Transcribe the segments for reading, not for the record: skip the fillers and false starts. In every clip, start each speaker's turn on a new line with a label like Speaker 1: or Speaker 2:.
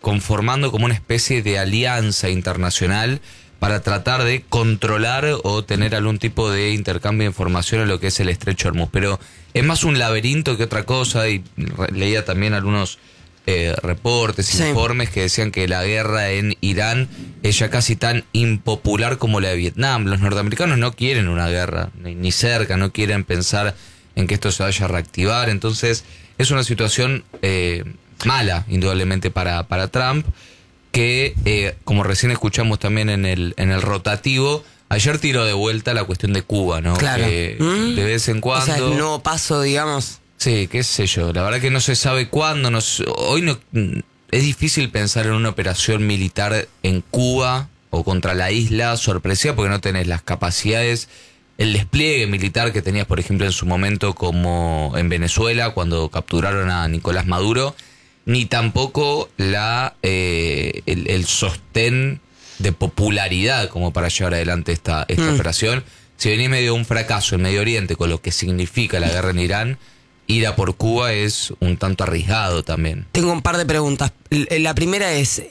Speaker 1: conformando como una especie de alianza internacional para tratar de controlar o tener algún tipo de intercambio de información en lo que es el Estrecho de Hormuz. Pero es más un laberinto que otra cosa, y leía también algunos reportes, informes que decían que la guerra en Irán es ya casi tan impopular como la de Vietnam. Los norteamericanos no quieren una guerra, ni cerca, no quieren pensar en que esto se vaya a reactivar. Entonces es una situación mala, indudablemente, para Trump, que como recién escuchamos también en el rotativo, ayer tiró de vuelta la cuestión de Cuba, ¿no?
Speaker 2: Claro.
Speaker 1: Que de vez en cuando...
Speaker 2: O sea, el nuevo paso, digamos.
Speaker 1: Sí, qué sé yo. La verdad que no se sabe cuándo. Hoy no, es difícil pensar en una operación militar en Cuba o contra la isla sorpresiva, porque no tenés las capacidades, el despliegue militar que tenías, por ejemplo, en su momento como en Venezuela, cuando capturaron a Nicolás Maduro, ni tampoco el sostén de popularidad como para llevar adelante esta operación. Si venís medio de un fracaso en Medio Oriente con lo que significa la guerra en Irán, ir a por Cuba es un tanto arriesgado también.
Speaker 2: Tengo un par de preguntas. La primera es,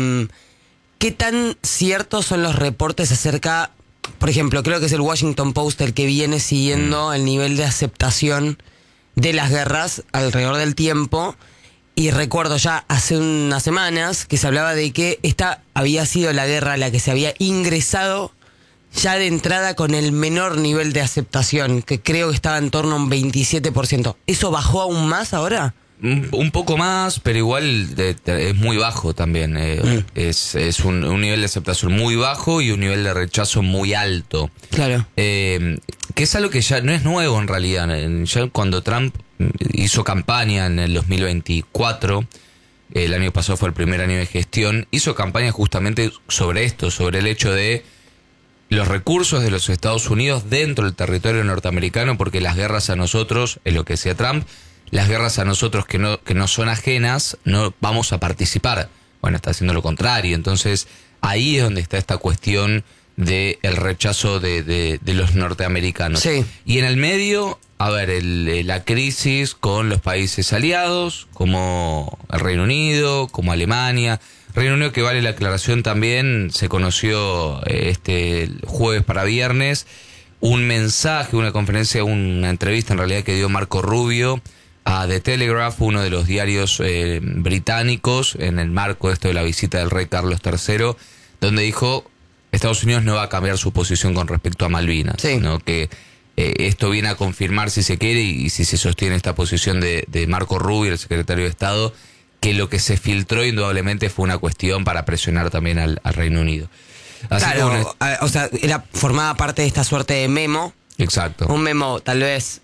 Speaker 2: ¿qué tan ciertos son los reportes acerca, por ejemplo, creo que es el Washington Post el que viene siguiendo el nivel de aceptación de las guerras alrededor del tiempo? Y recuerdo ya hace unas semanas que se hablaba de que esta había sido la guerra a la que se había ingresado ya de entrada con el menor nivel de aceptación, que creo que estaba en torno a un 27%. ¿Eso bajó aún más ahora?
Speaker 1: Un poco más, pero igual es muy bajo también. Es un nivel de aceptación muy bajo y un nivel de rechazo muy alto.
Speaker 2: Claro.
Speaker 1: Que es algo que ya no es nuevo en realidad. Ya cuando Trump hizo campaña en el 2024, el año pasado fue el primer año de gestión, hizo campaña justamente sobre esto, sobre el hecho de los recursos de los Estados Unidos dentro del territorio norteamericano, porque las guerras a nosotros, es lo que decía Trump, las guerras a nosotros que no son ajenas, no vamos a participar. Bueno, está haciendo lo contrario. Entonces, ahí es donde está esta cuestión del rechazo de los norteamericanos.
Speaker 2: Sí.
Speaker 1: Y en el medio, a ver, la crisis con los países aliados, como el Reino Unido, como Alemania. Reino Unido, que vale la aclaración también, se conoció este jueves para viernes un mensaje, una conferencia, una entrevista en realidad que dio Marco Rubio a The Telegraph, uno de los diarios británicos, en el marco de esto de la visita del rey Carlos III, donde dijo Estados Unidos no va a cambiar su posición con respecto a Malvinas,
Speaker 2: sí,
Speaker 1: ¿no? Que esto viene a confirmar, si se quiere, y si se sostiene esta posición de Marco Rubio, el secretario de Estado, que lo que se filtró indudablemente fue una cuestión para presionar también al Reino Unido. Así
Speaker 2: claro, o sea, formaba parte de esta suerte de memo.
Speaker 1: Exacto.
Speaker 2: Un memo tal vez,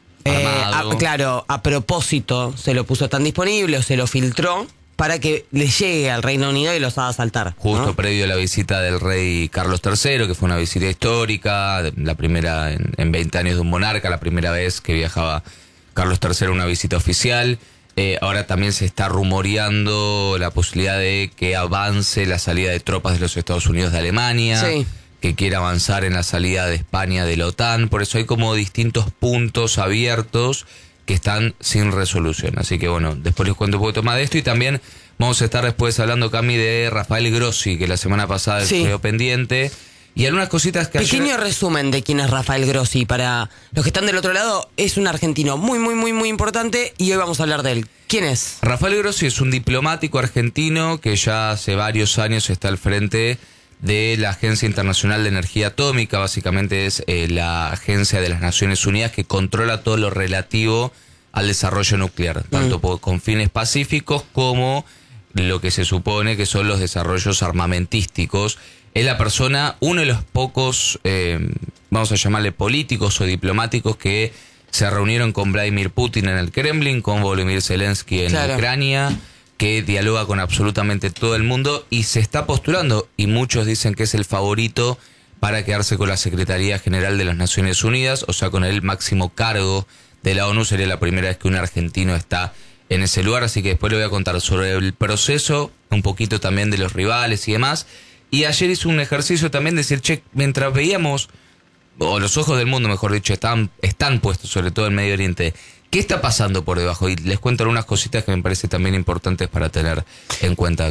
Speaker 2: claro, a propósito se lo puso tan disponible o se lo filtró para que le llegue al Reino Unido y los haga saltar.
Speaker 1: Justo, ¿no? Previo a la visita del rey Carlos III, que fue una visita histórica, la primera en 20 años de un monarca, la primera vez que viajaba Carlos III a una visita oficial. Ahora también se está rumoreando la posibilidad de que avance la salida de tropas de los Estados Unidos de Alemania,
Speaker 2: sí,
Speaker 1: que quiera avanzar en la salida de España de la OTAN. Por eso hay como distintos puntos abiertos que están sin resolución. Así que bueno, después les cuento un poquito más de esto, y también vamos a estar después hablando, Cami, de Rafael Grossi, que la semana pasada quedó pendiente. Y algunas cositas que
Speaker 2: pequeño resumen de quién es Rafael Grossi. Para los que están del otro lado, es un argentino muy, muy, muy, muy importante, y hoy vamos a hablar de él. ¿Quién es?
Speaker 1: Rafael Grossi es un diplomático argentino que ya hace varios años está al frente de la Agencia Internacional de Energía Atómica. Básicamente es la agencia de las Naciones Unidas que controla todo lo relativo al desarrollo nuclear, tanto con fines pacíficos como lo que se supone que son los desarrollos armamentísticos. Es la persona, uno de los pocos, vamos a llamarle políticos o diplomáticos que se reunieron con Vladimir Putin en el Kremlin, con Volodymyr Zelensky en Ucrania, que dialoga con absolutamente todo el mundo y se está postulando, y muchos dicen que es el favorito para quedarse con la Secretaría General de las Naciones Unidas, o sea, con el máximo cargo de la ONU. Sería la primera vez que un argentino está en ese lugar, así que después le voy a contar sobre el proceso, un poquito también de los rivales y demás. Y ayer hizo un ejercicio también de decir, che, mientras veíamos, o los ojos del mundo, mejor dicho, están puestos sobre todo en Medio Oriente, ¿qué está pasando por debajo? Y les cuento algunas cositas que me parece también importantes para tener en cuenta.